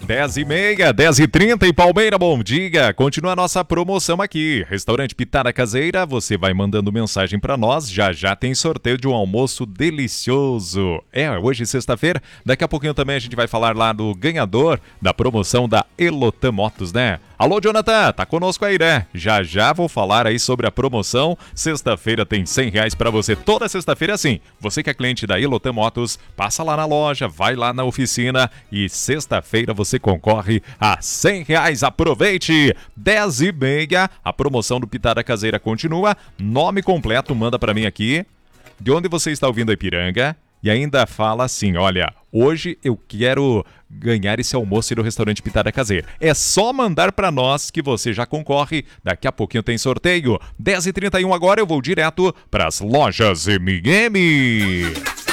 10h30, 10h30 em Palmeira, bom dia. Continua a nossa promoção aqui. Restaurante Pitada Caseira, você vai mandando mensagem pra nós. Já já tem sorteio de um almoço delicioso. Hoje sexta-feira. Daqui a pouquinho também a gente vai falar lá do ganhador da promoção da Elotam Motos, né? Alô, Jonathan, tá conosco aí, né? Já já vou falar aí sobre a promoção. Sexta-feira tem R$100 pra você. Toda sexta-feira é assim. Você que é cliente da Elotam Motos, passa lá na loja, vai lá na oficina e sexta-feira você concorre a R$100. Aproveite! 10h30, a promoção do Pitada Caseira continua. Nome completo, manda pra mim aqui. De onde você está ouvindo a Ipiranga? E ainda fala assim, olha, hoje eu quero ganhar esse almoço no restaurante Pitada Caseira. É só mandar pra nós que você já concorre. Daqui a pouquinho tem sorteio. 10h31 agora eu vou direto pras lojas MM.